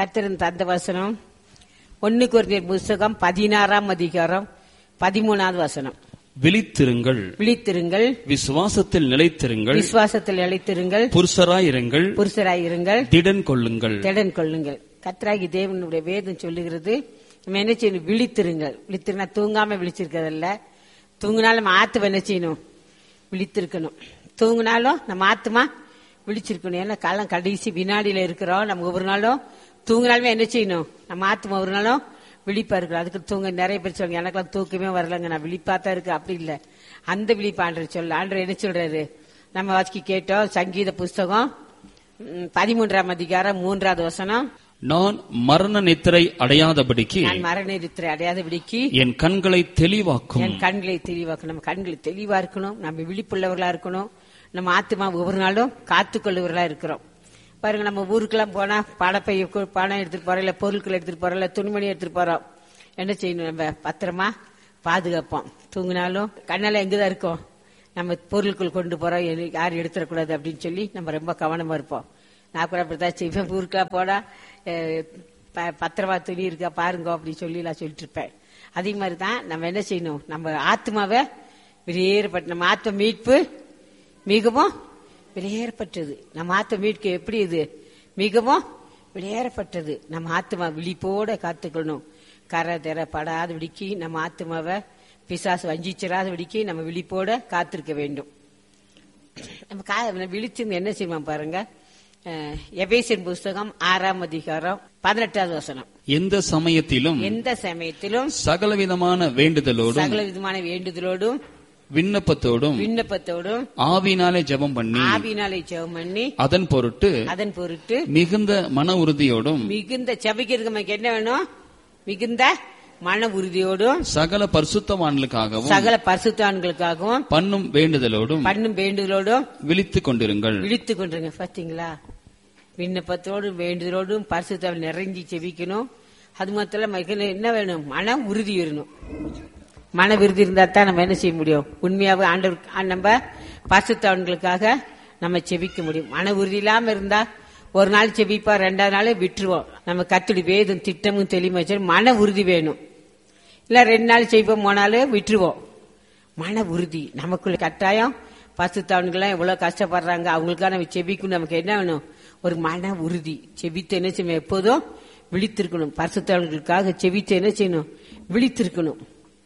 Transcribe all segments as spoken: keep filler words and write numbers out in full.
கர்த்தரின் தந்த வசனம் ஒன்னு கொரிந்தியர் புஸ்தகம் பதினாறாம் அதிகாரம் பதிமூணாவது வசனம். விழித்திருங்கள், விழித்திருங்கள், விசுவாசத்தில் நிலைத்திருங்கள், விசுவாசத்தில் நிலைத்திருங்கள், புருஷராயிருங்கள், புருஷராயிருங்கள், திடன் கொள்ளுங்கள், திடன் கொள்ளுங்கள். கர்த்தராகி தேவனுடைய வேதம் சொல்லுகிறது, நம்ம என்ன செய்யணும்? விழித்திருங்கள். விழித்திருந்தா தூங்காம விழிச்சிருக்கிறதல்ல, தூங்கினாலும் நம்ம ஆத்துவ என்ன செய்யணும்? விழித்திருக்கணும். தூங்கினாலும் நம்ம ஆத்துமா விழிச்சிருக்கணும். ஏன்னா காலம் கடைசி வினாடியில இருக்கிறோம். நம்ம ஒவ்வொரு நாளும் தூங்கினாலுமே என்ன செய்யணும்? நம்ம ஆத்துமா ஒரு நாளும் விழிப்பா இருக்கணும். அதுக்கு தூங்க நிறைய பேர் சொல்லுங்க, எனக்கெல்லாம் தூக்கமே வரலங்க, நான் விழிப்பாத்தான் இருக்கு. அப்படி இல்லை, அந்த விழிப்பு ஆண்டவர் சொல்ல. ஆண்டவர் என்ன சொல்றாரு? நம்ம வாசிக்க கேட்டோம். சங்கீத புஸ்தகம் பதிமூன்றாம் அதிகாரம் மூன்றாவது வசனம். நான் மரண நித்திரை அடையாதபடிக்கு, நான் மரண நித்திரை அடையாதபடிக்கு என் கண்களை தெளிவாக்கும். என் கண்களை தெளிவாக்கும். நம்ம கண்களை தெளிவா இருக்கணும். நம்ம விழிப்புள்ளவர்களா இருக்கணும். நம்ம ஆத்துமா ஒவ்வொரு நாளும் காத்துக்கொள்ளுவர்களா இருக்கிறோம். பாருங்க, நம்ம ஊருக்கெல்லாம் போனா பணப்பை பணம் எடுத்துட்டு போறோம், இல்ல பொருட்கள் எடுத்துட்டு போறோம், இல்ல துணிமணி எடுத்துட்டு போறோம். என்ன செய்யணும்? நம்ம பத்திரமா பாதுகாப்போம். தூங்கினாலும் கண்ணால எங்கதான் இருக்கோம்? நம்ம பொருட்கள் கொண்டு போறோம், யாரும் எடுத்துடக்கூடாது அப்படின்னு சொல்லி நம்ம ரொம்ப கவனமா இருப்போம். நான் கூட அப்படித்தான் செய்வேன். ஊருக்கெல்லாம் போனா பத்திரமா துணி இருக்கா பாருங்க அப்படின்னு சொல்லி நான் சொல்லிட்டு இருப்பேன். அதே மாதிரிதான் நம்ம என்ன செய்யணும்? நம்ம ஆத்மாவை வெளியேறப்பட்ட, நம்ம ஆத்ம மீட்பு மிகவும் வெளியேறப்பட்டது. நம்ம ஆத்ம மீட்பு எப்படி? இது மிகவும் வெளியேறப்பட்டது. நம்ம ஆத்மா விழிப்போட காத்துக்கணும். கரை தெர படாத விடிக்கி நம்ம ஆத்மாவை பிசாசு வஞ்சிச்சிடாத விடிக்கி நம்ம விழிப்போட காத்திருக்க வேண்டும். நம்ம விழிச்சு என்ன செய்வோம் பாருங்க. எபேசியர் புஸ்தகம் ஆறாம் அதிகாரம் பதினெட்டாவது வசனம். எந்த சமயத்திலும் எந்த சமயத்திலும் சகலவிதமான வேண்டுதலோடும் சகல விதமான வேண்டுதலோடும் விண்ணப்பத்தோடும் விண்ணப்பத்தோடும் ஆவினாலே ஜெபம் பண்ணி ஆவினாலே ஜெபம் பண்ணி அதன் பொருட்டு அதன் பொருட்டு மிகுந்த மன உறுதியோடும் மிகுந்த ஜெபிக்கிறதுக்கு நமக்கு என்ன வேணும்? மிகுந்த மன உறுதியோடும் சகல பரிசுத்தவான்களுக்காகவும் சகல பரிசுத்தவான்களுக்காகவும் பண்ணும் வேண்டுதலோடும் பண்ணும் வேண்டுதலோடும் விழித்துக் கொண்டிருங்கள். விழித்துக் கொண்டிருங்க. பாத்தீங்களா? விண்ணப்பத்தோடும் வேண்டுதலோடும் பரிசுத்தவான் நிறைஞ்சி ஜெபிக்கணும். அது மாத்திரம் என்ன வேணும்? மன உறுதி வரணும். மன விருதி இருந்தா தான் நம்ம என்ன செய்ய முடியும்? உண்மையாவே ஆண்டவர் நம்ம பரிசுத்தவான்களுக்காக நம்ம செபிக்க முடியும். மன உறுதி இல்லாம இருந்தா ஒரு நாள் செபிப்பா, ரெண்டாவது நாள் விட்டுருவோம். நம்ம கத்துடி வேதம் திட்டமும் தெளிவாச்சு. மன உறுதி வேணும். இல்ல ரெண்டு நாள் செய்வோம், மூணு நாள் விட்டுருவோம். மன உறுதி நமக்குள்ள கட்டாயம். பரிசுத்தவான்கள் எவ்வளவு கஷ்டப்படுறாங்க, அவங்களுக்காக நம்ம செபிக்கணும். நமக்கு என்ன வேணும்? ஒரு மன உறுதி. செபித்து என்ன செய்யணும்? எப்போதும் விழித்திருக்கணும். பரிசுத்தவான்களுக்காக செபித்து என்ன செய்யணும்? விழித்திருக்கணும்.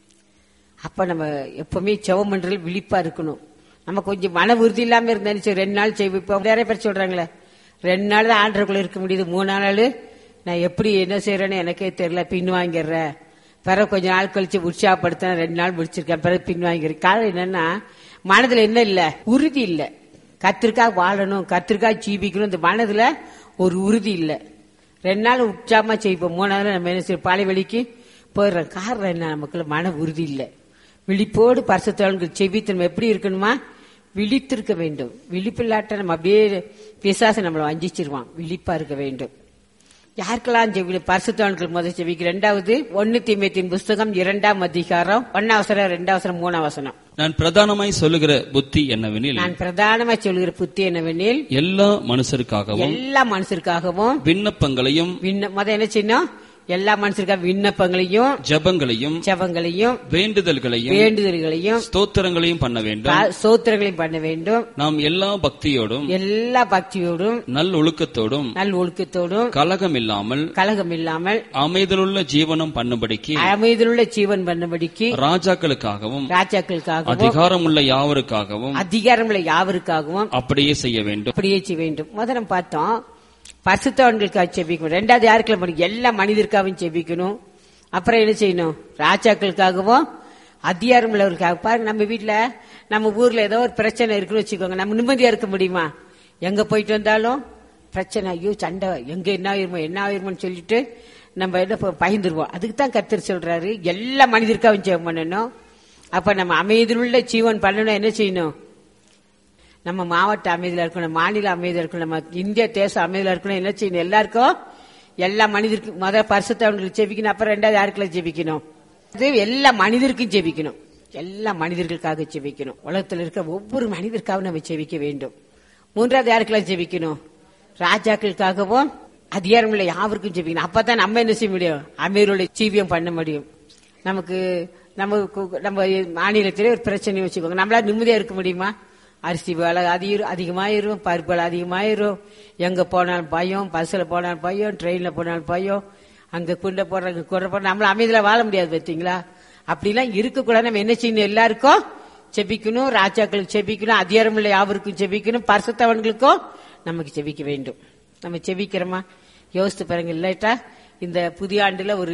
அப்ப நம்ம எப்பவுமே செவம் பண்றது விழிப்பா இருக்கணும். நம்ம கொஞ்சம் மன உறுதி இல்லாம இருந்தாலும் ரெண்டு நாள் செய்வோம். நிறைய பேர் சொல்றாங்களே, ரெண்டு நாள் தான் ஆண்டருக்குள்ள இருக்க முடியுது, மூணு நாள் நான் எப்படி என்ன செய்யறேன்னு எனக்கே தெரியல, பின் வாங்கிடுறேன். பிறகு கொஞ்ச நாள் கழிச்சு உற்சாகப்படுத்த ரெண்டு நாள் முடிச்சிருக்கேன், பிறகு பின் வாங்கிறேன். காரணம் என்னன்னா மனதுல என்ன இல்ல? உறுதி இல்ல. கத்திற்காக வாழணும், கத்திற்காக ஜீவிக்கணும், இந்த மனதுல ஒரு உறுதி இல்ல. ரெண்டு நாள் உற்சாகமா செய்வோம், மூணாவது நம்ம என்ன செய்ய பாலை வெளிக்கு போயிடுறோம். காரணம் என்ன? நமக்குள்ள மன உறுதி இல்ல. விழிப்போடு பரிசுத்தவான்கள் செபித்து நம்ம எப்படி இருக்கணுமா? விழித்திருக்க வேண்டும். விழிப்பில்லாட்ட நம்ம அப்படியே பிசாசு நம்மளை வஞ்சிச்சிருவான். விழிப்பா இருக்க வேண்டும். யாருக்கெல்லாம் செவி? பரிசுத்தவான்கள் முதல் செவிக்கு. ரெண்டாவது ஒன்னு தீமோத்தேயுவின் புஸ்தகம் இரண்டாம் அதிகாரம் ஒன்னாவசரம் ரெண்டாவசரம் மூணாவசனம். நான் பிரதானமாய் சொல்லுகிற புத்தி என்னவெனில் நான் பிரதானமாய் சொல்லுகிற புத்தி என்னவெனில் எல்லா மனுஷருக்காகவும் எல்லா மனுஷருக்காகவும் விண்ணப்பங்களையும் முத என்ன செய்யணும்? எல்லா மனுஷருக்காக விண்ணப்பங்களையும் ஜெபங்களையும் ஜெபங்களையும் வேண்டுதல்களையும் வேண்டுதல்களையும் ஸ்தோத்திரங்களையும் பண்ண வேண்டும். ஸ்தோத்திரங்களையும் பண்ண வேண்டும். நாம் எல்லா பக்தியோடும் எல்லா பக்தியோடும் நல் ஒழுக்கத்தோடும் நல் ஒழுக்கத்தோடும் கலகம் இல்லாமல் கலகம் இல்லாமல் அமைதலுள்ள ஜீவனம் பண்ணும்படிக்கு அமைதலுள்ள ஜீவன் பண்ணும்படிக்கு ராஜாக்களுக்காகவும் ராஜாக்களுக்காகவும் அதிகாரமுள்ள யாவருக்காகவும் அதிகாரமுள்ள யாவருக்காகவும் அப்படியே செய்ய வேண்டும். அப்படியே செய்ய வேண்டும். முதல்ல பார்த்தோம் பரிசுத்தவான்களுக்காக செபிக்கணும். ரெண்டாவது யாருக்கெல்லாம்? எல்லா மனிதருக்காகவும் செபிக்கணும். அப்புறம் என்ன செய்யணும்? ராஜாக்களுக்காகவும் அதிகாரம் உள்ளவர்களுக்காக. பாருங்க, நம்ம வீட்டுல நம்ம ஊர்ல ஏதோ ஒரு பிரச்சனை இருக்குன்னு வச்சுக்கோங்க, நம்ம நிம்மதியா இருக்க முடியுமா? எங்க போயிட்டு வந்தாலும் பிரச்சனை, ஐயோ சண்டை, எங்க என்ன ஆயிருமோ என்ன ஆயிருமோன்னு சொல்லிட்டு நம்ம என்ன பயந்துருவோம். அதுக்கு தான் கர்த்தர் சொல்றாரு எல்லா மனிதருக்காகவும் ஜெபம் பண்ணணும். அப்ப நம்ம அமைதியுள்ள ஜீவன் பண்ணணும். என்ன செய்யணும்? நம்ம மாவட்ட அமைதியா இருக்கணும், மாநில அமைதியா இருக்கணும், நம்ம இந்திய தேசம் அமைதியா இருக்கணும். என்ன செய்யணும்? எல்லாருக்கும் எல்லா மனிதருக்கும் முதல் பரிசுத்தவான்களுக்கு ஜெபிக்கணும். அப்புறம் ரெண்டாவது யாருக்கெல்லாம் ஜெபிக்கணும்? இது எல்லா மனிதருக்கும் ஜெபிக்கணும். எல்லா மனிதர்களுக்காக ஜெபிக்கணும். உலகத்தில் இருக்க ஒவ்வொரு மனிதருக்காகவும் நம்ம ஜெபிக்க வேண்டும். மூன்றாவது யாருக்கெல்லாம் ஜெபிக்கணும்? ராஜாக்களுக்காகவும் அதிகாரம் இல்லை யாருக்கும் ஜெபிக்கணும். அப்பதான் நம்ம என்ன செய்ய முடியும்? அமீருடைய ஜீவியம் பண்ண முடியும். நமக்கு நம்ம நம்ம மாநிலத்திலே ஒரு பிரச்சனை வச்சுக்கோங்க, நம்மளால நிம்மதியா இருக்க முடியுமா? அரிசி விலை அதிகம் அதிகமாயிரும், பருப்பு விலை அதிகமாயிரும், எங்க போனாலும் பயம், பஸ்ல போனாலும் பயம், ட்ரெயின்ல போனாலும் பயம், அங்க குண்டை போடுறாங்க குறை போடுற நம்மள அமைதியில வாழ முடியாது. பார்த்தீங்களா? அப்படிலாம் இருக்கக்கூடாது. நம்ம என்ன செய்யணும்? எல்லாருக்கும் செபிக்கணும், ராஜாக்களுக்கு செபிக்கணும், அதிகாரம் இல்லை யாவருக்கும் செபிக்கணும், பரிசுத்தவன்களுக்கும் நமக்கு செபிக்க வேண்டும். நம்ம செபிக்கிறோமா? யோசித்து பாருங்க. இல்லாட்டா இந்த புதிய ஆண்டுல ஒரு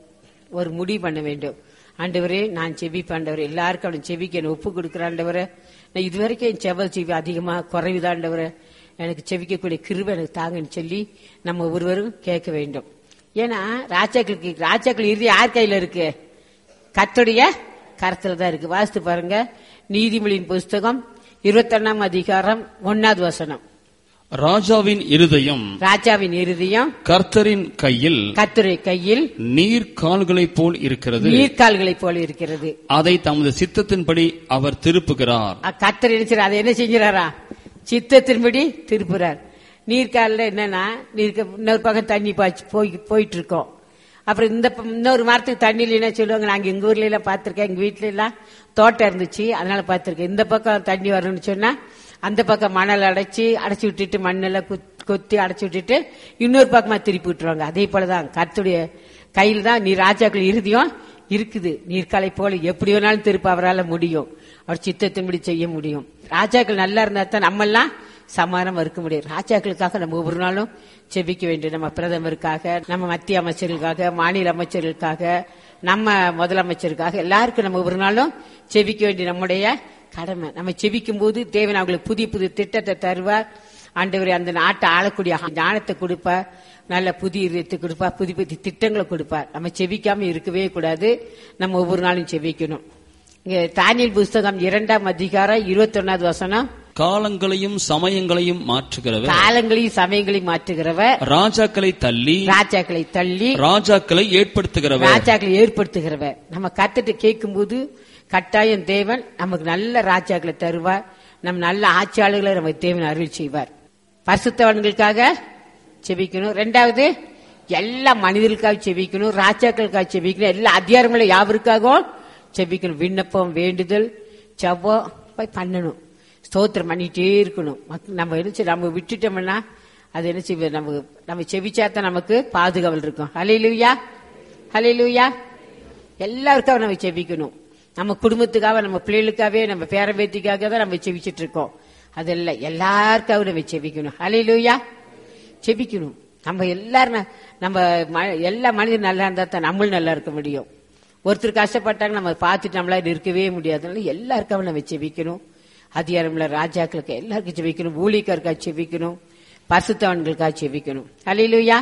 ஒரு முடிவு பண்ண வேண்டும். ஆண்டவரே நான் செபிப்பேன், ஆண்டவரே எல்லாருக்கும் அவன் செபிக்க ஒப்பு கொடுக்குற ஆண்டவரே, நான் இதுவரைக்கும் என் செவ செவி அதிகமா குறைவுதான் ஆண்டவரே, எனக்கு செபிக்கக்கூடிய கிருபை எனக்கு தாங்கன்னு சொல்லி நம்ம ஒருவரும் கேட்க வேண்டும். ஏன்னா ராஜாக்களுக்கு ராஜாக்கள் இறுதி யார் கையில இருக்கு? கர்த்தருடைய கரத்துல தான் இருக்கு. வாசித்து பாருங்க, நீதிமொழியின் புஸ்தகம் இருபத்தி ஒன்னாம் அதிகாரம் ஒன்னாவது வசனம். ராஜாவின் இருதயம் ராஜாவின் இருதயம் கர்த்தரின் கையில் கர்த்தருடைய கையில் நீர்க்கால்களைப் போல் இருக்கிறது, நீர்க்கால்களைப் போல இருக்கிறது. அதை தமது சித்தத்தின்படி அவர் திருப்புகிறார். கர்த்தர் என்ன அதை என்ன செஞ்சாரா? சித்தத்தின்படி திருப்புறார். நீர்க்கால என்னன்னா, நீர்க்க இன்னொரு பக்கம் தண்ணி பாய்ச்சி போய் போயிட்டு இருக்கோம். அப்புறம் இந்த இன்னொரு மரத்துக்கு தண்ணியில என்ன சொல்லுவாங்க, நாங்க எங்க ஊர்ல எல்லாம் பாத்திருக்கேன், எங்க வீட்டுல எல்லாம் தோட்டம் இருந்துச்சு, அதனால பாத்திருக்கேன். இந்த பக்கம் தண்ணி வரணும்னு சொன்னா அந்த பக்கம் மணல் அடைச்சி அடைச்சி விட்டுட்டு மண்ணெல்லாம் கொத்தி அடைச்சி விட்டுட்டு இன்னொரு பக்கமா திருப்பி விட்டுருவாங்க. அதே போலதான் கர்த்தருடைய கையில் தான் நீ ராஜாக்கள் இறுதியும் இருக்குது. நீர்க்காலை போல எப்படி வேணாலும் திருப்ப அவரால் முடியும், அவர் சித்தத்தின்படி செய்ய முடியும். ராஜாக்கள் நல்லா இருந்தா தான் நம்ம எல்லாம் சமாதானம் இருக்க முடியும். ராஜாக்களுக்காக நம்ம ஒவ்வொரு நாளும் செபிக்க வேண்டும். நம்ம பிரதமருக்காக, நம்ம மத்திய அமைச்சர்களுக்காக, மாநில அமைச்சர்களுக்காக, நம்ம முதலமைச்சருக்காக, எல்லாருக்கும் நம்ம ஒவ்வொரு நாளும் செபிக்க வேண்டிய நம்முடைய கடமை. நம்ம செபிக்கும் போது தேவன் அவங்களுக்கு புதிய புதிய திட்டத்தை தருவார். ஆண்டவரே அந்த நாட்டை ஆளக்கூடிய ஞானத்தை கொடுப்பார், நல்ல புதிய இதயத்தை கொடுப்பார், புதிய புதிய திட்டங்களை கொடுப்பார். நம்ம செபிக்காம இருக்கவே கூடாது, நம்ம ஒவ்வொரு நாளும் செபிக்கணும். இங்க தானியேல் புஸ்தகம் இரண்டாம் அதிகாரம் இருபத்தி ஒன்னாவது வசனம். காலங்களையும் சமயங்களையும் மாற்றுகிறவர், காலங்களையும் சமயங்களையும் மாற்றுகிறவர், ராஜாக்களை தள்ளி ராஜாக்களை தள்ளி ராஜாக்களை ஏற்படுத்துகிறவர், ராஜாக்களை ஏற்படுத்துகிறவர். நம்ம கத்துட்டு கேட்கும் போது கட்டாயம் தேவன் நமக்கு நல்ல ராஜாக்களை தருவார், நம்ம நல்ல ஆட்சியாளர்களை நமக்கு தேவன் அருள் செய்வார். பரிசுத்தவான்களுக்காக செபிக்கணும். ரெண்டாவது எல்லா மனிதர்களுக்காக செபிக்கணும், ராஜாக்களுக்காக செபிக்கணும், எல்லா அதிகாரங்களும் யாவருக்காகவும் செபிக்கணும். விண்ணப்பம், வேண்டுதல், ஜெபம் போய் பண்ணணும், ஸ்தோத்திரம் பண்ணிட்டே இருக்கணும். நம்ம என்ன நம்ம விட்டுட்டோம்னா அது என்ன செய்வது? நம்ம நம்ம செபிச்சாத்தான் நமக்கு பாதுகாவல் இருக்கும். ஹல்லேலூயா, ஹல்லேலூயா. எல்லாருக்காக நம்ம செபிக்கணும். நம்ம குடும்பத்துக்காக, நம்ம பிள்ளைகளுக்காகவே, நம்ம பேரம்பேத்திக்காக தான் நம்ம செபிச்சிட்டு இருக்கோம். அதெல்லாம் எல்லாருக்காக நம்ம செபிக்கணும். ஹல்லேலூயா, செபிக்கணும். நம்ம எல்லாரும் நம்ம எல்லா மனிதன் நல்லா இருந்தா தான் நம்மளும் நல்லா இருக்க முடியும். ஒருத்தர் கஷ்டப்பட்டாங்க நம்ம பார்த்துட்டு நம்மளால இருக்கவே முடியாது. எல்லாருக்காக நம்ம செபிக்கணும். அதிகாரம்ல ராஜாக்களுக்கு எல்லாருக்கும் செபிக்கணும், ஊழியக்காருக்காக செபிக்கணும், பரிசுத்தவான்களுக்காக செபிக்கணும். ஹல்லேலூயா.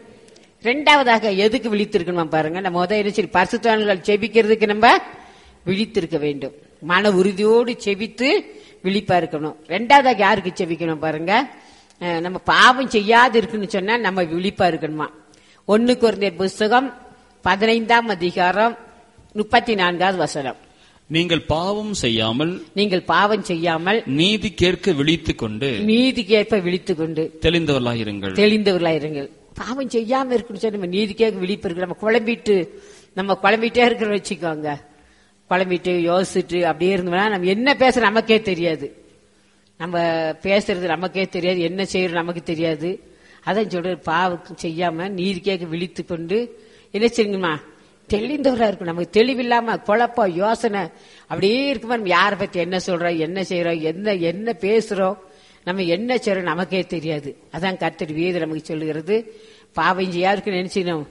ரெண்டாவதாக எதுக்கு விழித்திருக்கணும் பாருங்க. நம்ம முதல் சரி பரிசுத்தவான்கள் செபிக்கிறதுக்கு நம்ம விழித்திருக்க வேண்டும். மன உறுதியோடு செபித்து விழிப்பா இருக்கணும். ரெண்டாவதாக யாருக்கு செபிக்கணும் பாருங்க. நம்ம பாவம் செய்யாது இருக்குன்னு சொன்னா நம்ம விழிப்பா இருக்கணுமா. ஒன்னு கொரிந்தியர் புஸ்தகம் பதினைந்தாம் அதிகாரம் முப்பத்தி நான்காவது வசனம். நீங்கள் பாவம் செய்யாமல் நீங்கள் பாவம் செய்யாமல் நீதி கேட்க விழித்துக் கொண்டு நீதி கேட்க விழித்துக் கொண்டு தெளிந்தவர்களாயிருங்கள் தெளிந்தவர்களாயிருங்கள். பாவம் செய்யாம இருக்குன்னு சொல்லி நம்ம நீதி கேட்க விழிப்பு இருக்கு. நம்ம குழம்பிட்டு நம்ம குழம்பிட்டே இருக்கிற வச்சுக்கோங்க, குழம்பிட்டு யோசிச்சுட்டு அப்படியே இருந்தோம்னா நம்ம என்ன பேச நமக்கே தெரியாது, நம்ம பேசுறது நமக்கே தெரியாது, என்ன செய்யறது நமக்கு தெரியாது. அதான் சொல்ற பாவம் செய்யாம நீதி கேட்க விழித்து கொண்டு என்ன செய்யுங்கம்மா தெளிந்தவரா இருக்கும். நமக்கு தெளிவில்லாம குழப்பம் யோசனை அப்படியே இருக்குமா, நம்ம யாரை பத்தி என்ன சொல்றோம், என்ன செய்யறோம், என்ன என்ன பேசுறோம், நம்ம என்ன செய்யறோம் நமக்கே தெரியாது. அதான் கர்த்தர் வேதம் நமக்கு சொல்லுகிறது. பாவம் செய்யாருக்கு நினைச்சினோம்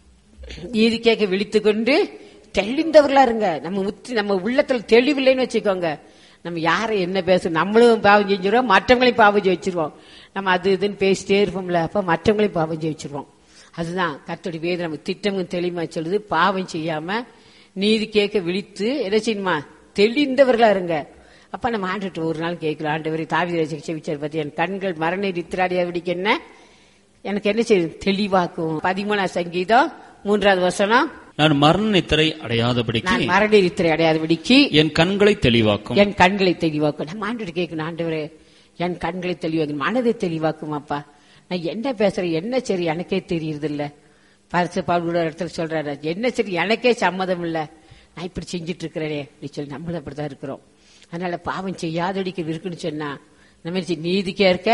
நீதி கேட்க விழித்து கொண்டு தெளிந்தவர்களா இருங்க. நம்ம முத்தி நம்ம உள்ளத்துல தெளிவில்லைன்னு வச்சுக்கோங்க, நம்ம யாரை என்ன பேச நம்மளும் பாவம் செஞ்சிருவோம், மற்றவங்களையும் பாவம் செய்ய வச்சிருவோம். நம்ம அது இதுன்னு பேசிட்டே இருப்போம்ல, அப்ப மற்றவங்களையும் பாவம் செய்ய வச்சிருவோம். அதுதான் கர்த்தருடைய வேதம் நம்ம திட்டமும் தெளிவா சொல்லுது. பாவம் செய்யாம நீதி கேட்க விழித்து என்ன செய்யணுமா தெளிந்தவர்களா இருங்க. அப்ப நம்ம ஆண்டுட்டு ஒரு நாள் கேட்கலாம், ஆண்டவரை தாவீது செவிச்சார் பத்தி என் கண்கள் மரண நித்திராடியாவிடிக்கு என்ன எனக்கு என்ன செய்யுது தெளிவாக்கும். பதிமூணாம் சங்கீதம் மூன்றாவது வசனம். நான் மரண நித்திரை அடையாதபடிக்கு நான் மரண நித்திரை அடையாதபடிக்கு என் கண்களை தெளிவாக்கும் என் கண்களை தெளிவாக்கும். நம்ம ஆண்டுட்டு கேட்கணும், ஆண்டவரே என் கண்களை தெளிவாக்கும், மனதை தெளிவாக்கும். அப்பா நான் என்ன பேசுறேன், என்ன சரி எனக்கே தெரியுது இல்ல. பரிசு பவுல் இடத்துல சொல்றாரு, என்ன சரி எனக்கே சம்மதம் இல்ல, நான் இப்படி செஞ்சிட்டு இருக்கிறேனே அப்படி சொல்லி நம்மளும் அப்படிதான் இருக்கிறோம். அதனால பாவம் செய்யாதடிக்க இருக்குன்னு சொன்னா நம்ம நீதிக்கே இருக்க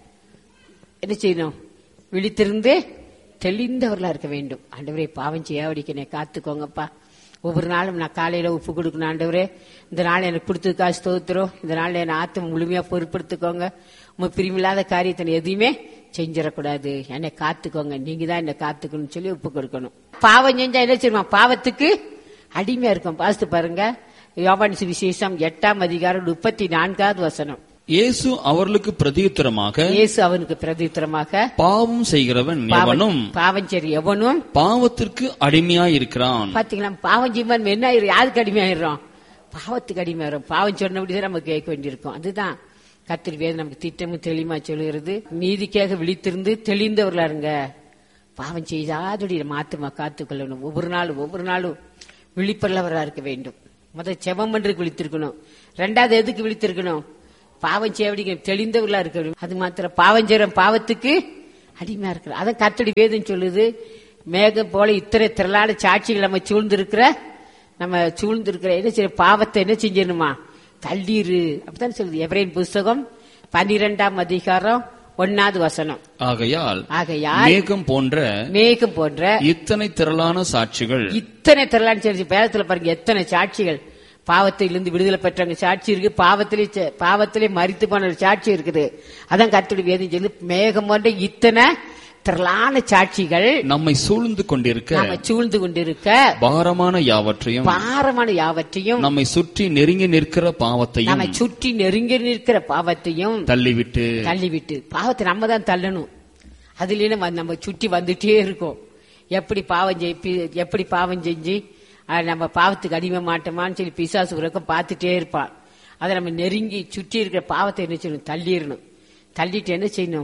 என்ன செய்யணும், விழித்திருந்து தெளிந்தவர்களா இருக்க வேண்டும். ஆண்டவரே பாவம் செய்யாதடிக்க காத்துக்கோங்கப்பா. ஒவ்வொரு நாளும் நான் காலையில உப்பு கொடுக்கணும். ஆண்டவரே இந்த நாள் எனக்கு கொடுத்ததுக்கா ஸ்தோத்திரம், இந்த நாள் என் ஆத்மா முழுமையா பொறுப்படுத்திக்கோங்க. உங்க பிரிவில்லாத காரியத்தை எதையுமே செஞ்சிடக்கூடாது, என்னை காத்துக்கோங்க, நீங்க தான் என்னை காத்துக்கணும்னு சொல்லி உப்பு கொடுக்கணும். பாவம் செஞ்சா என்ன செய்வோம், பாவத்துக்கு அடிமையா இருக்கும். பாஸ்து பாருங்க, யோவான் சுவிசேஷம் எட்டாம் அதிகாரம் முப்பத்தி நான்காவது வசனம். இயேசு அவர்களுக்கு பிரதியுத்தரமாக இயேசு அவனுக்கு பிரதியுத்தரமாக பாவம் செய்கிறவன் எவனும் பாவம் செய்ய எவனும் பாவத்திற்கு அடிமையாயிருக்கிறான். பாத்தீங்களா, பாவம் செய்வன் என்ன யாருக்கு அடிமையாயிரும், பாவத்துக்கு அடிமையாயிரும். பாவம் சொன்னபடிதான் நம்ம கேட்க வேண்டியிருக்கும். அதுதான் கர்த்தர் வேதம் நமக்கு திட்டமும் தெளிவா சொல்லுகிறது. நீதிக்காக விழித்திருந்து தெளிந்தவர்களா இருங்க, பாவம் செய்யாதபடி மாத்துமா காத்துக்கொள்ளணும். ஒவ்வொரு நாளும் ஒவ்வொரு நாளும் விழிப்பல்லவரா இருக்க வேண்டும். முதல் செவம் என்று விழித்திருக்கணும். ரெண்டாவது எதுக்கு விழித்திருக்கணும், பாவம் செய்ய தெளிந்தவர்களா இருக்கணும். அது மாத்திரம் பாவம் செய்யற பாவத்துக்கு அடிமையா இருக்கிற அதான் கர்த்தருடைய வேதம் சொல்லுது. மேகம் போல இத்தனை திரளான சாட்சிகள் நம்ம சூழ்ந்திருக்கிற நம்ம சூழ்ந்திருக்கிற என்ன செய்ய பாவத்தை என்ன செஞ்சிடணுமா, தள்ளீரு அப்படித்தான் சொல்லுது. எபிரேயர் புஸ்தகம் பன்னிரெண்டாம் அதிகாரம் ஒன்னாவது வசனம். ஆகையால் ஆகையால் மேகம் போன்ற மேகம் போன்ற இத்தனை திரளான சாட்சிகள் இத்தனை திரளான சாட்சி வேதத்துல பாருங்க, எத்தனை சாட்சிகள். பாவத்திலிருந்து விடுதலை பெற்றவங்க சாட்சி இருக்கு, பாவத்திலே பாவத்திலே மரித்து போன சாட்சி இருக்குது. அதான் கர்த்தருடைய வேதம் சொல்லு, மேகம் போன்ற இத்தனை திரளான சாட்சிகள் நம்மை சூழ்ந்து கொண்டிருக்க நம்ம சூழ்ந்து கொண்டிருக்க பாரமான யாவற்றையும் பாரமான யாவற்றையும் நம்மை சுற்றி நெருங்கி நிற்கிற பாவத்தையும் நம்மை சுற்றி நெருங்கி நிற்கிற பாவத்தையும் தள்ளிவிட்டு தள்ளிவிட்டு பாவத்தை நம்ம தான் தள்ளணும். அதுல நம்ம சுற்றி வந்துட்டே இருக்கோம். எப்படி பாவம் செய் எப்படி பாவம் செஞ்சு நம்ம பாவத்துக்கு அடிமை மாட்டோமான்னு சொல்லி பிசாசு உறக்கம் பார்த்துட்டே இருப்பான். அதை நம்ம நெருங்கி சுற்றி இருக்கிற பாவத்தை என்ன செய்யணும், தள்ளிடணும். தள்ளிட்டு என்ன செய்யணும்,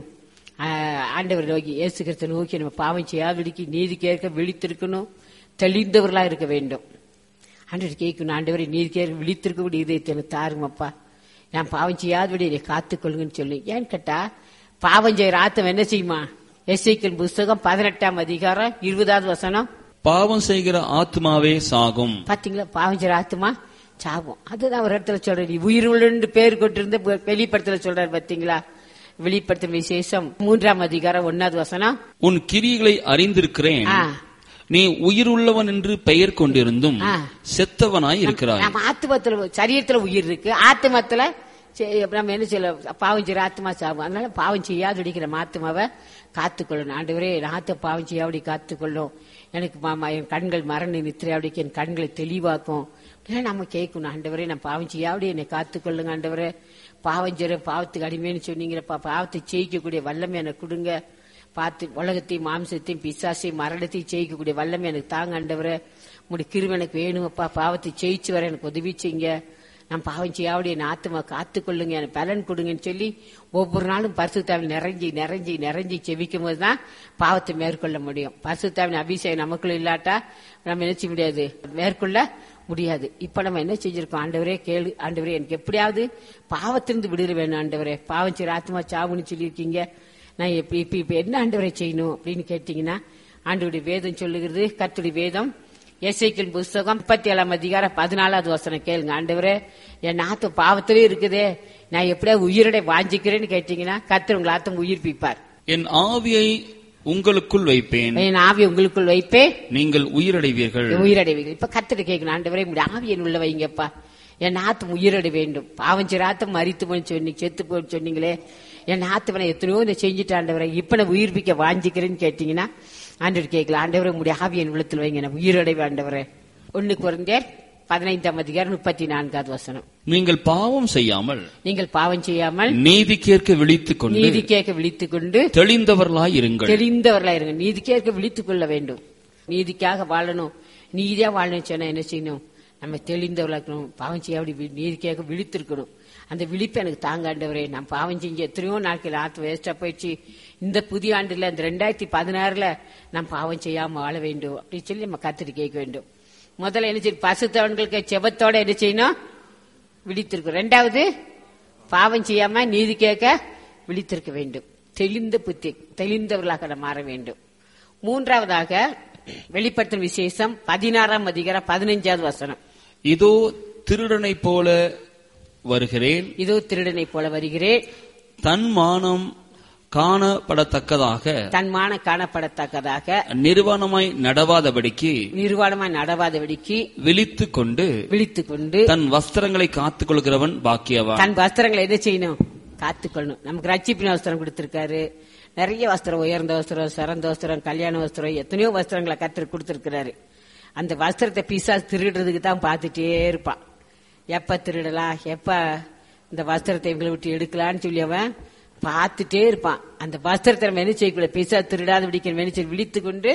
ஆண்டவர் நோக்கி இயேசு கிறிஸ்துவை நோக்கி நம்ம பாவம் செய்யாதபடிக்கு நீதி கேட்க விழித்திருக்கணும், தெளிந்தவர்களா இருக்க வேண்டும். ஆண்டவர் கேட்கணும், ஆண்டவரை நீதி கேட்க விழித்திருக்கக்கூடிய இதயத்தை தாருங்கப்பா, நான் பாவம் செய்யாதபடி என்னை காத்துக்கொள்ளுங்கன்னு சொல்லி. ஏன்னு கேட்டா பாவம் செய்யற ஆத்தம் என்ன செய்யுமா, எசேக்கியேல் புஸ்தகம் பதினெட்டாம் அதிகாரம் இருபதாவது வசனம். பாவம் செய்கிற ஆத்மாவே சாகும். பாத்தீங்களா, பாவம் செய்யற ஆத்மா சாகும். அதுதான் ஒரு இடத்துல சொல்ற, நீ உயிர் உள்ள பேர் கொண்டிருந்த வெளிப்படத்துல சொல்றாரு. பாத்தீங்களா, வெளிப்படுத்தும் விசேஷம் மூன்றாம் அதிகாரம் ஒன்னாவது வசனம். உன் கிரியைகளை அறிந்திருக்கிறேன், நீ உயிர் உள்ளவன் என்று பெயர் கொண்டிருந்தும் செத்தவனாய் இருக்கிறாய். நம்ம ஆத்மத்துல சரீரத்துல உயிர் இருக்கு, ஆத்மத்துல நம்ம என்ன செய்யல, பாவம் செய்யற ஆத்மா சாகும். அதனால பாவம் செய்யாது அடிக்கிற ஆத்மாவை காத்துக்கொள்ளணும். ஆண்டவரே ஆத்த பாவம் செய்யாபடி காத்துக்கொள்ளும், எனக்கு மாமா என் கண்கள் மரண நித்திரையாவடிக்கு என் கண்களை தெளிவாக்கும். நம்ம கேட்கணும், ஆண்டவரே நான் பாவம் செய்யாபடி என்னை காத்துக்கொள்ளுங்க ஆண்டவரே. பாவம் செய்ய பாவத்துக்கு அடிமைன்னு சொன்னீங்கப்பா, பாவத்தை ஜெயிக்கக்கூடிய வல்லமை எனக்கு கொடுங்க. பார்த்து உலகத்தையும் மாம்சத்தையும் பிசாசையும் மரணத்தையும் ஜெயிக்கக்கூடிய வல்லமை எனக்கு தாங்க ஆண்டவரே. உங்களுடைய கிருபை எனக்கு வேணுமப்பா, பாவத்தை ஜெயிச்சு வர எனக்கு உதவி செய்யுங்க. நான் பாவம் செய்யாவுடைய என் ஆத்மா காத்துக்கொள்ளுங்க, எனக்கு பலன் கொடுங்கன்னு சொல்லி ஒவ்வொரு நாளும் பரிசுத்தாவில் நிறைஞ்சி நிறைஞ்சி நிறைஞ்சி செவிக்கும் போதுதான் பாவத்தை மேற்கொள்ள முடியும். பரிசுத்தாவின் அபிஷேகம் நமக்குள்ள இல்லாட்டா நம்ம என்ன செய்ய முடியாது, மேற்கொள்ள முடியாது. இப்ப நம்ம என்ன செஞ்சிருக்கோம், ஆண்டவரே கேளு, ஆண்டவரே எனக்கு எப்படியாவது பாவத்திலிருந்து விடுதலை வேணும் ஆண்டவரே. பாவம் செய்யற ஆத்மா சாவுன்னு சொல்லியிருக்கீங்க, நான் இப்ப இப்ப இப்ப என்ன ஆண்டவரை செய்யணும் அப்படின்னு கேட்டீங்கன்னா, ஆண்டவருடைய வேதம் சொல்லுகிறது. கர்த்தருடைய வேதம் எசேக்கியேல் புஸ்தகம் முப்பத்தி ஏழாம் அதிகாரம் பதினாலாவது வசனம் கேளுங்க. ஆண்டவரே என் ஆத்மா பாவத்திலே இருக்குதே, நான் எப்படியா உயிரடை வாஞ்சிக்கிறேன்னு கேட்டீங்கன்னா கர்த்தர் உங்கள் ஆத்மா உயிர்ப்பிப்பார். என் ஆவியை உங்களுக்குள் வைப்பேன், என் ஆவியை உங்களுக்குள் வைப்பேன், நீங்கள் உயிரடைவீர்கள் உயிரடைவீர்கள். இப்ப கர்த்தர் கேட்கணும், ஆண்டவரே உங்களுடைய ஆவியை உள்ள வைங்கப்பா, என் ஆத்மா உயிரடை வேண்டும். பாவம் செய்ற ஆத்மா மரித்து போன்னு சொன்னி செத்து போன்னு சொன்னீங்களே, என் ஆத்மனை எத்தனையோ இதை செஞ்சுட்டு ஆண்டவரை இப்ப நான் உயிர்ப்பிக்க வாஞ்சிக்கிறேன்னு கேட்டீங்கன்னா ஆண்டவர் கேட்கல, ஆண்டவரை உங்களுடைய ஆவியின் உள்ளத்தில் வைங்க, நான் உயிரடைவு ஆண்டவரே. ஒன்னு கொரிந்தியர் பதினைந்தாம் அதிகாரம் முப்பத்தி நான்காவது வசனம். நீங்கள் பாவம் செய்யாமல் நீங்கள் பாவம் செய்யாமல் நீதி கேட்க விழித்துக் கொண்டு நீதி கேட்க விழித்துக் கொண்டு தெளிந்தவர்களாய் இருங்கள். தெளிந்தவர்களாய் இருங்க. நீதி கேட்க விழித்துக் கொள்ள வேண்டும். நீதிக்காக வாழணும், நீதியா வாழணும் சொன்னா என்ன செய்யணும், நம்ம தெளிந்தவர்களா இருக்கணும். பாவம் செய்ய அப்படி நீதி கேட்க விழித்திருக்கணும். அந்த விழிப்பு எனக்கு தாங்க ஆண்டவரே. நான் பாவம் செஞ்சு எத்தனையோ நாட்கள் ஆத்து வேஸ்டா போயிடுச்சு. இந்த புதிய ஆண்டுல இந்த ரெண்டாயிரத்தி பதினாறுல நான் பாவம் செய்யாம வாழ வேண்டும் அப்படின்னு சொல்லி நம்ம கத்துட்டு கேட்க வேண்டும். முதல்ல என்ன செய்யும், பசுத்தவன்களுக்கு செபத்தோட என்ன செய்யணும், விழித்திருக்கும். ரெண்டாவது பாவம் செய்யாம நீதி கேட்க விழித்திருக்க வேண்டும். தெளிந்த புத்தி தெளிந்தவர்களாக நாம் மாற வேண்டும். மூன்றாவதாக வெளிப்படுத்தும் விசேஷம் பதினாறாம் அதிகாரம் பதினைஞ்சாவது வசனம். இதோ திருடனை போல வருகிறேன், இதோ திருடனை போல வருகிறேன், தன் மானம் காணப்படத்தக்கதாக தன் மானம் காணப்படத்தக்கதாக நிர்வாணமாய் நடவாதபடிக்கு நிர்வாணமாய் நடவாதபடிக்கு விழித்துக் கொண்டு விழித்துக் கொண்டு தன் வஸ்திரங்களை காத்துக் கொள்கிறவன் பாக்கியவான். தன் வஸ்திரங்களை எதை செய்யணும்? காத்துக்கொள்ளணும். நமக்கு ரட்சிப்பின் வஸ்திரம் கொடுத்திருக்காரு. நிறைய வஸ்திரம், உயர்ந்த வஸ்திரம், சிறந்த வஸ்திரம், கல்யாண வஸ்திரம், எத்தனையோ வஸ்திரங்களை கர்த்தர் கொடுத்திருக்கிறாரு. அந்த வஸ்திரத்தை பிசாசு திருடுறதுக்கு தான் பார்த்துட்டே இருப்பான். எப்ப திருடலாம், எப்ப இந்த வஸ்திரத்தை இவங்களை விட்டு எடுக்கலான்னு சொல்லி அவன் பார்த்துட்டே இருப்பான். அந்த வஸ்திரத்தை நம்ம என்ன செய்யக்கூடாது? பிசாசு திருடாத பிடிக்கிற மெனிச்சு விழித்து கொண்டு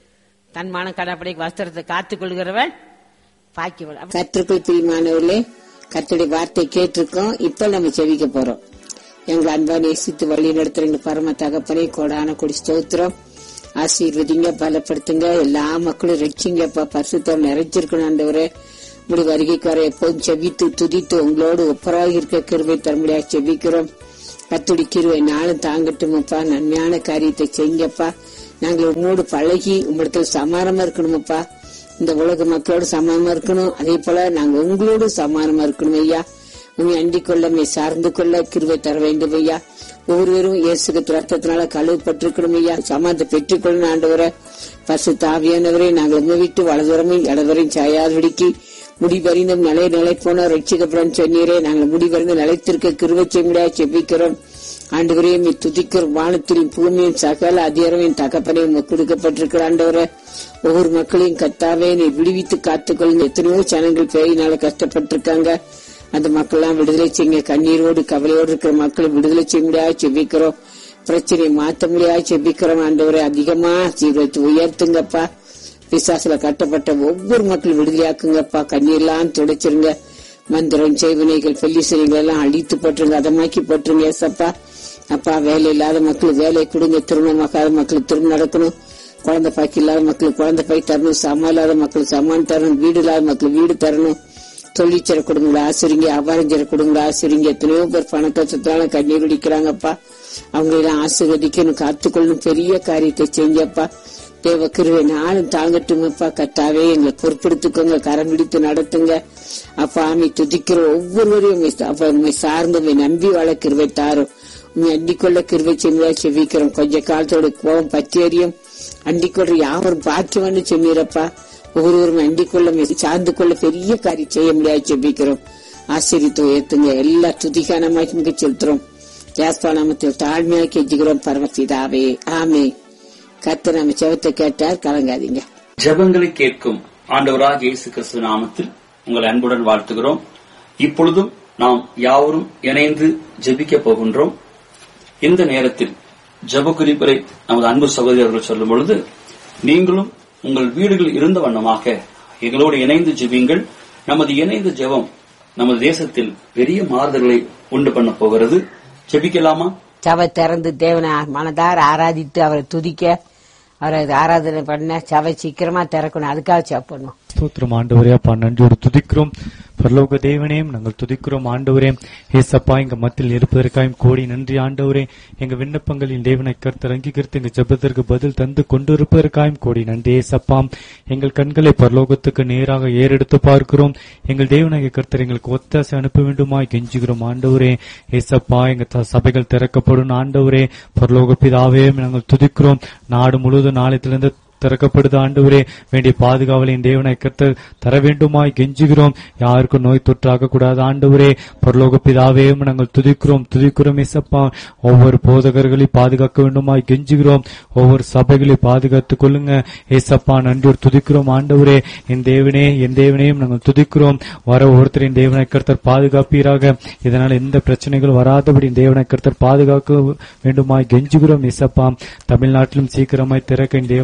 தன் மான கடப்படை வஸ்திரத்தை காத்துக் கொள்கிறவன் பாக்கியவன். கர்த்தருக்குள் பிரியமானவர்களே, கர்த்தருடைய வார்த்தை கேட்டிருக்கோம். இப்ப நம்ம செவிக்க போறோம். எங்களை அன்பா நேசித்து வழி நடத்துறீங்க பரம தகப்பனே, கோடான கொடி ஸ்தோத்திரம். ஆசீர்வதிங்க, பலப்படுத்துங்க, எல்லா மக்களும் ரட்சிங்கப்பா. பரிசுத்தம் நிறைஞ்சிருக்கணும் ஆண்டவரே. முடி வருகைக்கு வர எப்போதும் செவித்து துதித்து உங்களோடு ஒப்பராக இருக்க கிருபை தரமுடியாக செபிக்கிறோம். கர்த்தருடைய கிருபை நாளும் தாங்கட்டுமப்பா. நன்மையான காரியத்தை செய்யுங்கப்பா. நாங்கள் உங்களோடு பழகி உங்களிடத்துல சமானமா இருக்கணுமப்பா. இந்த உலக மக்களோடு சமானமா இருக்கணும். அதே போல நாங்க உங்களோடு சமானமா இருக்கணும் ஐயா. உண்மை அண்டிக் கொள்ள, மே சார்ந்து கொள்ள கிருபை தர வேண்டும் ஐயா. ஒவ்வொருவரும் இயேசுக்கு ரத்தத்தினால கழுவப்பட்டிருக்கணும் ஐயா. சமாதத்தை பெற்றுக் கொள்ளணும் ஆண்டவரை. பரிசுத்த ஆவியானவரே, நாங்கள் உங்க விட்டு வலதுவரமும் இடதுவரையும் சாயாதபடிக்கு முடிவறிந்தும் நிலை நிலை போன ரட்சிக்கப்படும் சொன்னீரே. நாங்கள் முடிவறிந்து நிலைத்திருக்க கிருபை செய்ய முடியாது செபிக்கிறோம் ஆண்டவரையும் துதிக்கிறோம். வானத்திலும் பூமியும் சகல அதிகாரமும் தகப்பனையும் கொடுக்கப்பட்டிருக்கிற ஆண்டவரை, ஒவ்வொரு மக்களையும் கத்தாவே நீ விடுவித்து காத்துக்கொள்ளுங்க. எத்தனையோ ஜனங்கள் பேயினால கஷ்டப்பட்டிருக்காங்க. அந்த மக்கள் எல்லாம் விடுதலை செய்யுங்க. கண்ணீரோடு கவலையோடு இருக்கிற மக்களை விடுதலை செய்ய முடியாது செபிக்கிறோம். பிரச்சனையை மாற்ற முடியாது செபிக்கிறோம் ஆண்டவரை. அதிகமா சீக்கிரத்தை உயர்த்துங்கப்பா. பிசாசுல கட்டப்பட்ட ஒவ்வொரு மக்களும் விடுதலையாக்குங்கப்பா. கண்ணீர்லாம் துடைச்சிருங்க. மந்திரம் செய்வினைகள் பெல்லிசனைகள் எல்லாம் அழித்து போட்டுருங்க, அதமாக்கி போட்டுருங்க ஏசப்பா. அப்பா, வேலை இல்லாத மக்களுக்கு வேலை கொடுங்க. திருமணமாக்காத மக்களுக்கு திருமணம் நடக்கணும். குழந்தை பாக்கி இல்லாத மக்களுக்கு குழந்தை பாக்கி தரணும். சமம் இல்லாத மக்களுக்கு சமான் தரணும். வீடு இல்லாத மக்களுக்கு வீடு தரணும். தொழிற்சர கொடுங்களா ஆசிரிங்க, அபாரஞ்சர கொடுங்களா ஆசிரிங்க. எத்தனையோ பேர் பண கஷ்டத்தால கண்ணீர் குடிக்கிறாங்கப்பா. அவங்களெல்லாம் ஆசீர்வதிக்கணும், காத்துக்கொள்ளணும். பெரிய காரியத்தை செஞ்சப்பா. தேவ கிருபை நாளும் தாங்கட்டுமப்பா. கர்த்தாவே எங்களை பொறுப்படுத்திக்கோங்க, கரம் பிடித்து நடத்துங்க அப்பா. ஆமை துதிக்கிற ஒவ்வொருவரையும் சார்ந்த நம்பி வாழ கிருபை தாரும். உண்மை அண்டிக்கொள்ள கிருபை செஞ்சா செவிக்கிறோம். கொஞ்ச காலத்தோட கோபம் பச்சேரியும் அண்டிக்கொள்ள யாவரும் பாக்கியம்னு சொன்னீரப்பா. ஒவ்வொருவரும் அண்டிக்கொள்ள சார்ந்து கொள்ள பெரிய காரியம் செய்ய முடியாது செபிக்கிறோம். ஆசிரியத்து உயர்த்துங்க. எல்லா துதிகானமாக செலுத்துறோம். ஜாஸ்பா நாமத்தில் தாழ்மையாக கெஞ்சுகிறோம் பரமபிதாவே, ஆமே. கர்த்தர் நம்ம செவத்தை கேட்டார், கலங்காதீங்க. ஜெபங்களை கேட்கும் ஆண்டவராகிய இயேசு கிறிஸ்து நாமத்தில் உங்களை அன்புடன் வாழ்த்துகிறோம். இப்பொழுதும் நாம் யாவரும் இணைந்து ஜெபிக்க போகின்றோம். இந்த நேரத்தில் ஜெப குறிப்புரை நமது அன்பு சகோதரர்கள் சொல்லும் பொழுது, நீங்களும் உங்கள் வீடுகள் இருந்த வண்ணமாக எங்களோடு இணைந்து ஜெபியுங்கள். நமது இணைந்த ஜெபம் நமது தேசத்தில் பெரிய மாறுதல்களை உண்டு பண்ண போகிறது. ஜெபிக்கலாமா? சபை திறந்து தேவனை மனதார ஆராதித்து அவரை துதிக்க, அவரை ஆராதனை பண்ண சபை சீக்கிரமா திறக்கணும். அதுக்காக ஜெபம் பண்ணுவோம். ஸ்தோத்திரம் ஆண்டவரே. அப்பா நன்றியோடு துதிக்கிறோம். பரலோக தேவனையும் நாங்கள் துதிக்கிறோம் ஆண்டவரே. ஏசப்பா, எங்க மத்தியில் இருப்பதற்காயும் கோடி நன்றி ஆண்டவரே. எங்க விண்ணப்பங்களின் தேவனை கர்த்தர் அங்கீகரித்து எங்க ஜெபத்திற்கு பதில் தந்து கொண்டிருப்பதற்காயும் கோடி நன்றி ஏசப்பா. எங்கள் கண்களை பரலோகத்துக்கு நேராக ஏறெடுத்து பார்க்கிறோம். எங்கள் தேவனாகிய கர்த்தர் எங்களுக்கு ஒத்தாசை அனுப்ப வேண்டுமாய் கெஞ்சுகிறோம் ஆண்டவரே. ஏசப்பா, எங்க சபைகள் திறக்கப்படும் ஆண்டவரே. பரலோக பிதாவே நாங்கள் துதிக்கிறோம். நாடு முழுவதும் நாளையிலிருந்து திறக்கப்படுது ஆண்டவரே. வேண்டிய பாதுகாவலின் தேவனை கர்த்தர் தர வேண்டுமாய் கெஞ்சுகிறோம். யாருக்கும் நோய் தொற்றாக கூடாது ஆண்டவரே. பரலோக பிதாவே நாங்கள் துதிக்கிறோம் துதிக்கிறோம் ஏசப்பா. ஒவ்வொரு போதகர்களை பாதுகாக்க வேண்டுமாய் கெஞ்சுகிறோம். ஒவ்வொரு சபைகளை பாதுகாத்துக் கொள்ளுங்க ஏசப்பா. நன்றி துதிக்கிறோம் ஆண்டவரே. என் தேவனே என் தேவனையும் நாங்கள் துதிக்கிறோம். வர ஒவ்வொருத்தரின் தேவனை கர்த்தர் பாதுகாப்பீராக. இதனால் எந்த பிரச்சனைகளும் வராதபடி தேவனை கர்த்தர் பாதுகாக்க வேண்டுமாய் கெஞ்சுகிறோம் ஏசப்பா. தமிழ்நாட்டிலும் சீக்கிரமாய் திறக்க தேவனை கர்த்தர்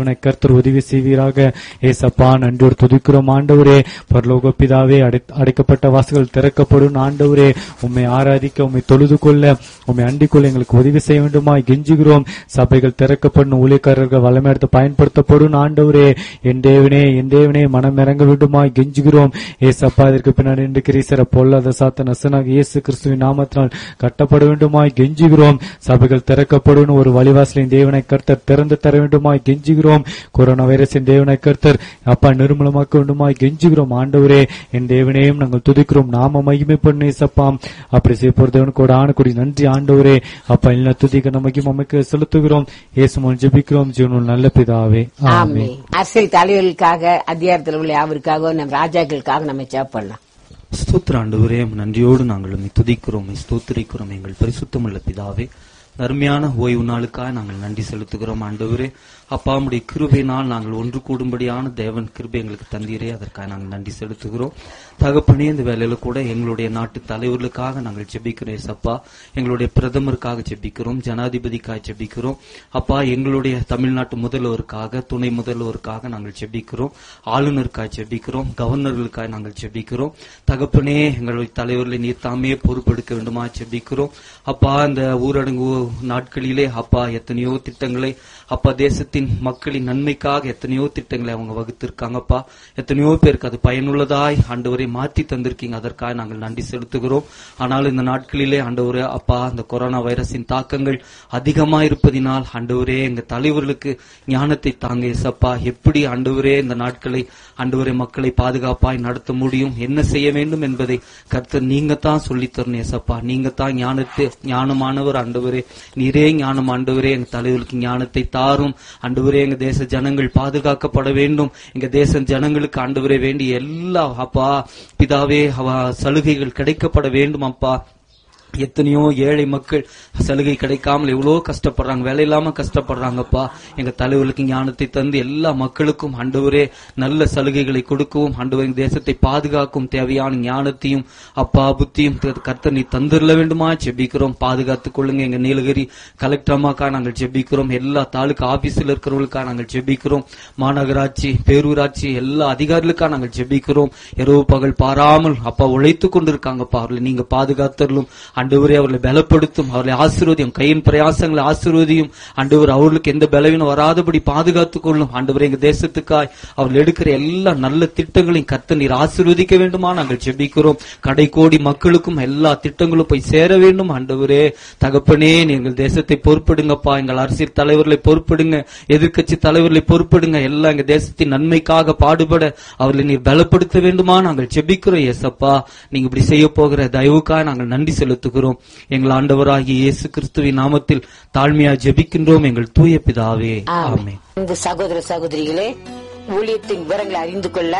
கர்த்தர் உதவி செய்வீராக. ஏசப்பா நன்றோடு துதிக்கிறோம் ஆண்டவரே. பரலோக பிதாவே, அடைக்கப்பட்ட வாசல்கள் திறக்கப்படும் ஆண்டவரே. உம்மை ஆராதிக்க, உம்மை தொழுது கொள்ள, உம்மை அண்டிக் கொள்ள எங்களுக்கு உதவி செய்ய வேண்டுமாய் கெஞ்சுகிறோம். சபைகள் திறக்கப்படும், ஊழியக்காரர்கள் வல்லமை எடுத்து பயன்படுத்தப்படும் ஆண்டவரே. என் தேவனே, என் தேவனே, மனம் இறங்க வேண்டுமாய் கெஞ்சுகிறோம். ஏசப்பா இதற்கு பின்னாடி நின்று கிரீசர பொல்லாத சாத்த நசனாக இயேசு கிறிஸ்துவின் நாமத்தினால் கட்டப்பட வேண்டுமாய் கெஞ்சுகிறோம். சபைகள் திறக்கப்படும், ஒரு வழிவாசலின் தேவனை கர்த்தர் திறந்து தர வேண்டுமாய் கெஞ்சுகிறோம். கொரோனா வைரஸின் தேவனை கர்த்தர் அப்பா நிர்மூலமாக்க வேண்டுமாய் கெஞ்சுகிறோம் ஆண்டவரே. என் தேவனையும் நாங்கள் துதிக்கிறோம். நாம மகிமை பண்ணி சப்பாம் அப்படி செய்ய போற தேவனுக்கு ஆணக்கூடிய நன்றி ஆண்டவரே. அப்பா இல்ல துதிக்க நமக்கு மமைக்கு செலுத்துகிறோம். இயேசு ஜெபிக்கிறோம் ஜீவனுள்ள நல்ல பிதாவே, ஆமென். அரசியல் தலைவர்களுக்காக, அதிகாரத்தில் உள்ள யாருக்காக, நம் ராஜாக்களுக்காக நம்ம ஜெபம் பண்ணலாம். ஸ்தோத்திர ஆண்டவரே, நன்றியோடு நாங்கள் உம்மை துதிக்கிறோம், ஸ்தோத்திரிக்கிறோம். எங்கள் பரிசுத்தமுள்ள பிதாவே, அருமையான ஓய்வு நாளுக்காக நாங்கள் நன்றி செலுத்துகிறோம் ஆண்டவரே. அப்பா உம்முடைய கிருபையினால் நாங்கள் ஒன்று கூடும்படியான தேவன் கிருபை எங்களுக்கு தந்தீரே, அதற்காக நாங்கள் நன்றி செலுத்துகிறோம். தகப்பனே, இந்த வேலையில கூட எங்களுடைய நாட்டு தலைவர்களுக்காக நாங்கள் ஜெபிக்கிறோம். ஏசப்பா, எங்களுடைய பிரதமருக்காக ஜெபிக்கிறோம், ஜனாதிபதிக்காக ஜெபிக்கிறோம். அப்பா, எங்களுடைய தமிழ்நாட்டு முதல்வருக்காக, துணை முதல்வருக்காக நாங்கள் ஜெபிக்கிறோம். ஆளுநருக்காக ஜெபிக்கிறோம், கவர்னர்களுக்காக நாங்கள் ஜெபிக்கிறோம். தகப்பனே, எங்களுடைய தலைவர்களை நீர் தாமே பொறுப்பெடுக்க வேண்டுமா ஜெபிக்கிறோம். அப்பா, இந்த ஊரடங்கு நாட்களிலே அப்பா எத்தனையோ திட்டங்களை அப்பா தேசத்தின் மக்களின் நன்மைக்காக எத்தனையோ திட்டங்களை அவங்க வகுத்திருக்காங்கப்பா. எத்தனையோ பேருக்கு அது பயனுள்ளதாய் ஆண்டவரை மாற்றி தந்திருக்கீங்க, அதற்காக நாங்கள் நன்றி செலுத்துகிறோம். ஆனால் இந்த நாட்களிலே ஆண்டவரே அப்பா, அந்த கொரோனா வைரஸின் தாக்கங்கள் அதிகமா இருப்பதினால் ஆண்டவரே எங்க தலைவர்களுக்கு ஞானத்தை தாங்க ஏசப்பா. எப்படி ஆண்டவரே இந்த நாட்களை ஆண்டவரே மக்களை பாதுகாப்பாய் நடத்த முடியும், என்ன செய்ய வேண்டும் என்பதை கர்த்தர் நீங்க தான் சொல்லித்தரணும் ஏசப்பா. நீங்க தான் ஞானத்தை ஞானமானவர் ஆண்டவரே, நீரே ஞானம் ஆண்டவரே. எங்க தலைவர்களுக்கு ஞானத்தை தாரும் ஆண்டவரே. எங்க தேச ஜனங்கள் பாதுகாக்கப்பட வேண்டும். எங்க தேச ஜனங்களுக்கு ஆண்டவரே வேண்டிய எல்லா அப்பா பிதாவே சலுகைகள் கிடைக்கப்பட வேண்டும் அப்பா. எத்தனையோ ஏழை மக்கள் சலுகை கிடைக்காமல் எவ்வளவு கஷ்டப்படுறாங்க, வேலை இல்லாம கஷ்டப்படுறாங்கப்பா. எங்க தலைவர்களுக்கு ஞானத்தை தந்து எல்லா மக்களுக்கும் ஆண்டவரே நல்ல சலுகைகளை கொடுக்கவும் ஆண்டவர் தேசத்தை பாதுகாக்கும் தேவையான ஞானத்தையும் அப்பா புத்தியும் கர்த்தர் நீ தந்துள்ள வேண்டுமா ஜெபிக்கிறோம். பாதுகாத்துக் கொள்ளுங்க. எங்க நீலகிரி கலெக்டர் அம்மாக்கா நாங்கள் ஜெபிக்கிறோம். எல்லா தாலுகா ஆபீஸில் இருக்கிறவர்களுக்காக நாங்கள் ஜெபிக்கிறோம். மாநகராட்சி, பேரூராட்சி எல்லா அதிகாரிகளுக்காக நாங்கள் ஜெபிக்கிறோம். இரவு பகல் பாராமல் அப்பா உழைத்துக் கொண்டிருக்காங்கப்பா. அவர்களை நீங்க பாதுகாத்தலும் ஆண்டவரே, அவர்களை பலப்படுத்தும், அவர்களை ஆசீர்வதியும், கையின் பிரயாசங்களை ஆசீர்வதியும் ஆண்டவர். அவர்களுக்கு எந்த பலவீனம் வராதபடி பாதுகாத்துக் கொள்ளும் ஆண்டவரே. எங்க தேசத்துக்காய் அவர்கள் எடுக்கிற எல்லா நல்ல திட்டங்களையும் கர்த்தர் நீர் ஆசீர்வதிக்க வேண்டுமா நாங்கள் ஜெபிக்கிறோம். கடை கோடி மக்களுக்கும் எல்லா திட்டங்களும் போய் சேர வேண்டும் ஆண்டவரே. தகப்பனே, எங்கள் தேசத்தை பொறுப்படுங்கப்பா. எங்கள் அரசியல் தலைவர்களை பொறுப்படுங்க, எதிர்க்கட்சி தலைவர்களை பொறுப்படுங்க. எல்லாம் எங்க தேசத்தின் நன்மைக்காக பாடுபட அவர்களை நீர் பலப்படுத்த வேண்டுமா நாங்கள் ஜெபிக்கிறோம் ஏசப்பா. நீங்க இப்படி செய்ய போகிற தயவுக்காக நாங்கள் நன்றி செலுத்துகிறோம். எங்கள் ஆண்டவராகிய இயேசு கிறிஸ்துவின் நாமத்தில் தாழ்மையா ஜெபிக்கின்றோம் எங்கள் தூய பிதாவே, ஆமென். இந்த சகோதர சகோதரிகளே, ஊழியத்தின் விவரங்களை அறிந்து கொள்ள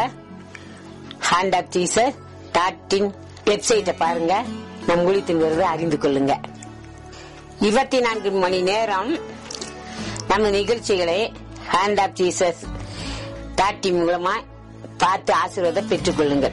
hand of Jesus dot in வெப்சைட்டை பாருங்க. நம் ஊழியத்தின் விவரத்தை அறிந்து கொள்ளுங்க. இருபத்தி நான்கு மணி நேரம் நம்ம நிகழ்ச்சிகளை hand of Jesus dot in மூலமா பார்த்து ஆசீர்வாதம் பெற்றுக் கொள்ளுங்கள்.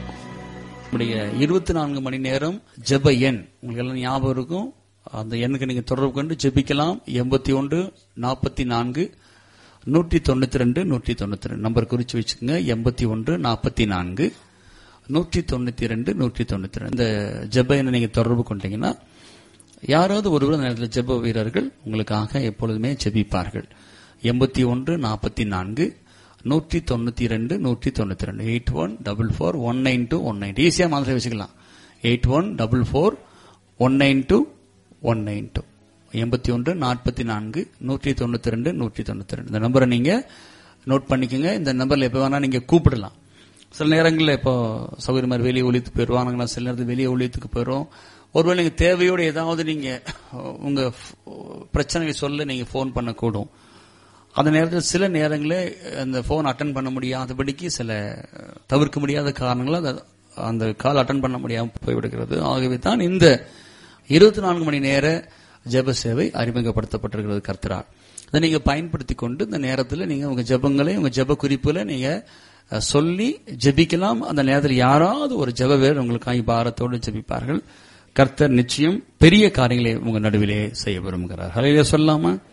இருபத்தி நான்கு மணி நேரம் ஜெப எண் உங்களுக்கு எல்லாம் ஞாபகம் இருக்கும். அந்த எண்ணுக்கு நீங்க தொடர்பு கொண்டு ஜெபிக்கலாம். எண்பத்தி ஒன்று நாற்பத்தி நான்கு நூற்றி தொண்ணூத்தி ரெண்டு நூற்றி தொண்ணூத்தி ரெண்டு நம்பர் குறிச்சு வச்சுக்கோங்க. எண்பத்தி ஒன்று நாற்பத்தி நான்கு நூற்றி தொண்ணூத்தி ரெண்டு நூற்றி தொண்ணூத்தி ரெண்டு இந்த ஜெப எண்ணை நீங்க தொடர்பு கொண்டீங்கன்னா யாராவது ஒருவர் நேரத்தில் ஜெப வீரர்கள் உங்களுக்காக எப்பொழுதுமே ஜெபிப்பார்கள். எண்பத்தி ஒன்று நாற்பத்தி நான்கு நூற்றி தொண்ணூத்தி ரெண்டு நூற்றி தொண்ணூத்தி ரெண்டு eight one double four one nine two one nine ஈஸியா மாதிரி வச்சுக்கலாம். Eight one double four one nine two one nine two எண்பத்தி ஒன்று நாற்பத்தி நான்கு நூற்றி தொண்ணூத்தி ரெண்டு நூற்றி தொண்ணூத்தி ரெண்டு இந்த நம்பரை நீங்க நோட் பண்ணிக்கோங்க. இந்த நம்பர்ல எப்ப வேணா நீங்க கூப்பிடலாம். சில நேரங்களில் இப்போ சௌகரிய மாதிரி வெளியே ஒழித்துக்கு போயிடுவாங்க, சில நேரத்தில் வெளியே ஒழித்துக்கு போயிடும். ஒருவேளை நீங்க தேவையோடு ஏதாவது நீங்க உங்க பிரச்சனையை சொல்ல நீங்க போன் பண்ணக்கூடும். அந்த நேரத்தில் சில நேரங்களில் அந்த போன் அட்டன் பண்ண முடியாதபடிக்கு சில தவிர்க்க முடியாத காரணங்களால் அந்த கால் அட்டன் பண்ண முடியாமல் போய்விடுகிறது. ஆகவே தான் இந்த இருபத்தி நான்கு மணி நேர ஜெப சேவை அறிமுகப்படுத்தப்பட்டிருக்கிறது கர்த்தரால். அதை நீங்க பயன்படுத்தி கொண்டு இந்த நேரத்தில் நீங்க உங்க ஜெபங்களை உங்க ஜெப குறிப்புல நீங்க சொல்லி ஜெபிக்கலாம். அந்த நேரத்தில் யாராவது ஒரு ஜெப வேறு உங்களுக்காக பாரத்தோடு ஜெபிப்பார்கள். கர்த்தர் நிச்சயம் பெரிய காரியங்களை உங்க நடுவிலே செய்ய விரும்புகிறார். ஹல்லேலூயா சொல்லாமா?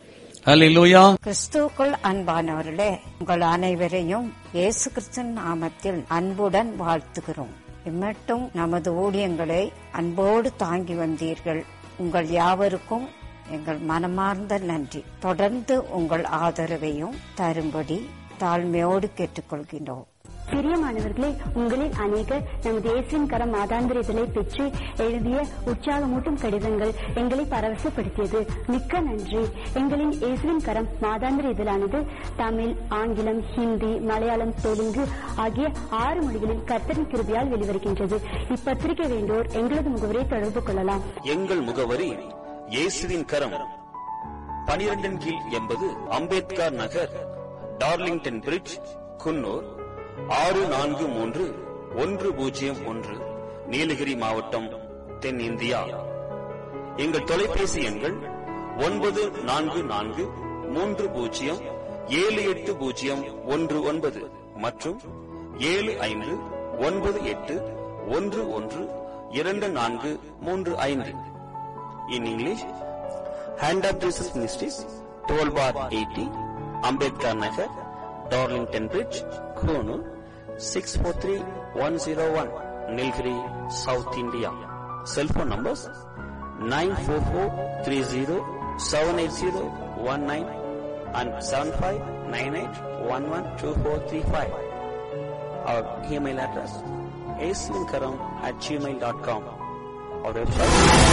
ஹல்லேலூயா. கிறிஸ்துவுக்குள் அன்பானவர்களே, உங்கள் அனைவரையும் இயேசு கிறிஸ்துவின் நாமத்தில் அன்புடன் வாழ்த்துகிறோம். இம்மட்டும் நமது ஊழியங்களை அன்போடு தாங்கி வந்தீர்கள். உங்கள் யாவருக்கும் எங்கள் மனமார்ந்த நன்றி. தொடர்ந்து உங்கள் ஆதரவையும் தரும்படி தாழ்மையோடு கேட்டுக்கொள்கின்றோம். பிரியமானவர்களே, உங்களில் அநேகர் நமது இயேசுவின் கரம் மாதாந்திர இதழை பெற்று எழுதிய உற்சாகமூட்டும் கடிதங்கள் எங்களை பரவசப்படுத்தியது. மிக்க நன்றி. எங்களின் இயேசுவின் கரம் மாதாந்திர இதழானது தமிழ், ஆங்கிலம், ஹிந்தி, மலையாளம், தெலுங்கு ஆகிய ஆறு மொழிகளில் கர்த்தரின் கிருபையால் வெளிவருகின்றது. இப்பத்திரிகை வேண்டோர் எங்களது முகவரை தொடர்பு கொள்ளலாம். எங்கள் முகவரி இயேசுவின் கரம், பனிரெண்டின் கீழ் எண்பது அம்பேத்கர் நகர், டார்லிங்டன் பிரிட்ஜ், குன்னூர் ஆறு நான்கு மூன்று ஒன்று பூஜ்ஜியம் ஒன்று, நீலகிரி மாவட்டம், தென்னிந்தியா. எங்கள் தொலைபேசி எண்கள் ஒன்பது நான்கு நான்கு மூன்று பூஜ்ஜியம் ஏழு எட்டு பூஜ்ஜியம் ஒன்று ஒன்பது மற்றும் ஏழு ஐந்து ஒன்பது எட்டு ஒன்று ஒன்று இரண்டு நான்கு மூன்று ஐந்து. In English, hand of Jesus ministries, twelve bar eighty, Ambedkar Nagar, Darlington bridge, Coonoor six four three one zero one, Nilgiri, south India. Cellphone numbers nine four four three zero seven eight zero one nine and seven five nine eight one one two four three five. Our email address is aislinkaram at gmail dot com. Our website